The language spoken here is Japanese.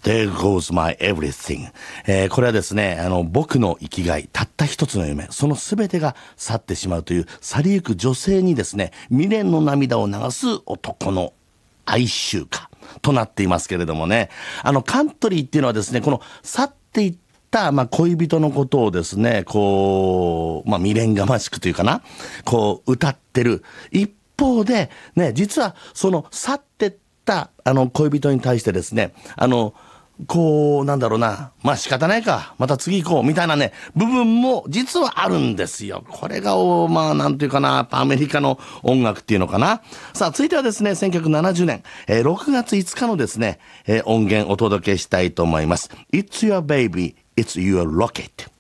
There goes my everything、これはですね、僕の生きがい、たった一つの夢、その全てが去ってしまうという去りゆく女性にですね、未練の涙を流す男の哀愁歌となっていますけれどもね、カントリーっていうのはですね、この去っていった恋人のことをですね、こう、未練がましくというかな、こう歌ってる一方でね、実はその去ってった恋人に対してですね、こうなんだろうな、仕方ないか、また次行こうみたいなね部分も実はあるんですよ。これがなんていうかな、アメリカの音楽っていうのかな。さあ続いてはですね、1970年、6月5日のですね、音源お届けしたいと思います。 It's your baby, it's your rocket。